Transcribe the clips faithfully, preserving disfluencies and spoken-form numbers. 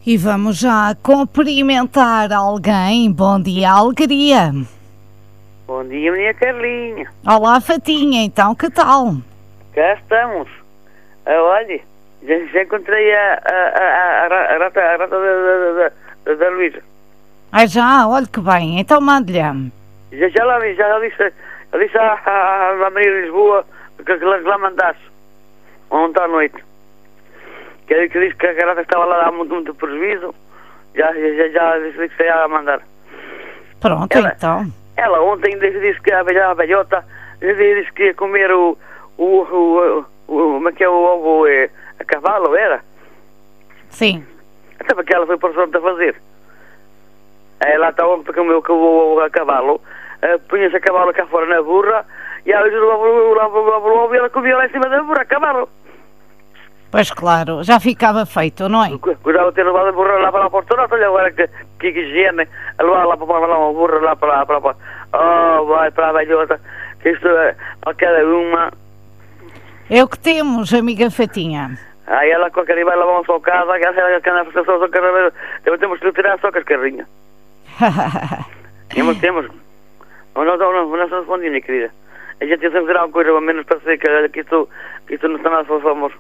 E vamos já cumprimentar alguém. Bom dia, Alegria. Bom dia, minha Carlinha. Olá, Fatinha. Então, que tal? Cá estamos. Ah, olha, já, já encontrei a, a, a, a, a rata, a rata da, da, da, da Luísa. Ah, já? Olha que bem. Então, mande-lhe. Já, já lá vi, já lá disse, já disse à, à, à Maria de Lisboa que, que, lá, que lá mandasse. Ontem à noite. Que, que disse que a rata estava lá a dar muito, muito prejuízo. Já, já, já disse que se ia mandar. Pronto, ela, então. Ela ontem disse que a velha, a velhota disse que ia comer o... o, o, o como é que é o ovo é, a cavalo, era? Sim. Até porque ela foi para o a fazer. Ela está ontem para comer o ovo a cavalo, uh, punha-se a cavalo cá fora na burra, e ela levava o ovo e ela comia lá em cima da burra, a cavalo. Pois claro, já ficava feito, não é? Cuidado de ter levado a burra lá para a porta, olha agora que, que higiene, a levar lá para lá uma burra lá para lá, para lá. Oh, vai para a velhota, que isto é para cada uma. É o que temos, amiga Fatinha. Aí ela com a carrinha vai lavar uma só casa, ela que anda a fazer só o carreiro, temos que tirar só com as carrinhas. temos, temos. Não, não, não, não se respondi, minha querida. A gente tem que fazer alguma coisa, ao menos para ser que, que, isto, que isto não está nada famoso.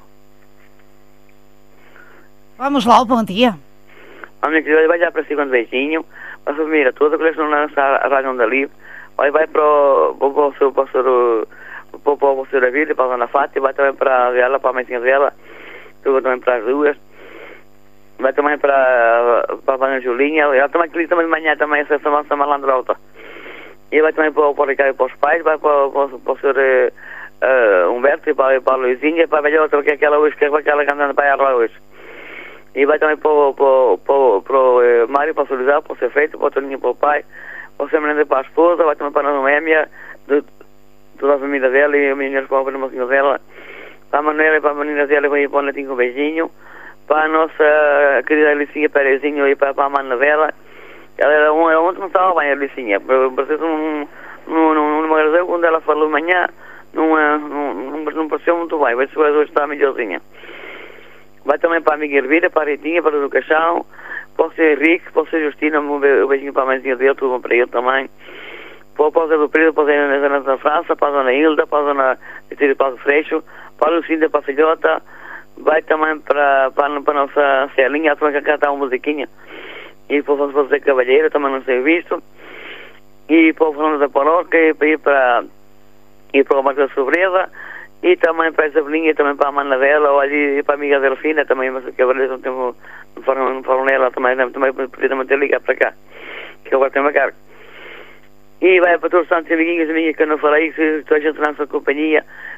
Vamos lá, bom dia. A minha querida, vai já para si com um beijinho, para a família toda, que eles não lançam a rádio dali, vai, vai para o, para o seu, para o seu, para o para o seu David, para a Dona Fátima, vai também para ela, para a mãezinha dela, tudo também para as duas, vai também para, para a Dona Julinha, ela também que também de manhã também essa semana está malandro alta. E vai também para, para o Ricardo e para os pais, vai para, para, para o senhor uh, Humberto e para, para a Luizinha, para a velha outra que é aquela hoje, que é aquela que anda para ela hoje. E vai também para o, para, para, para o eh, Mário, para o Solizar, para o seu feito, para o Toninho, para o pai, para o seu Menendez, para a esposa, vai também para a Noémia, de toda a família dela e a menina para a mocinha dela, para a Manuela e para a menina dela, vai ir para o netinho com um beijinho, para a nossa querida Alicinha Perezinho e para, para a mana dela. Ela era um, ela ontem não estava bem, a Alicinha, parecia num, num, num, numa razão, quando ela falou de manhã, não, não, não, não pareceu muito bem, vai ser hoje está melhorzinha. Vai também para a amiga Elvira, para a Ritinha, para o do Caixão, para o seu Henrique, para o seu Justino, um beijinho para a mãezinha dele, tudo bom para ele também. Para o Zé do Pedro, para a Zé da França, para a Dona Hilda, para a Dona Vitória Paulo Freixo, para a Lucinda, para a filhota. Vai também para, para, para a nossa Celinha, a que cantar uma musiquinha. E para o José Cavalheiro, também não sei visto. E para o Fernando da Paróquia, e para, e para, e para o Marcos da Sobreda. E também para a Isabelinha, e também para a mana dela, olha, e para a amiga Delfina, também, mas que agora não, tenho, não, falam, não falam nela, também, também podia também ter ligado para cá, que agora tem uma carga. E vai para todos os santos amiguinhos, amiguinhas que eu não falei, que toda a gente na sua companhia,